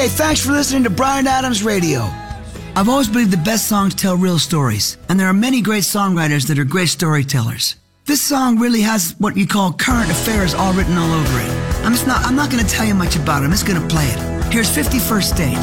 Hey, thanks for listening to Bryan Adams Radio. I've always believed the best songs tell real stories, and there are many great songwriters that are great storytellers. This song really has what you call current affairs all written all over it. I'm not going to tell you much about it. I'm just going to play it. Here's 51st State.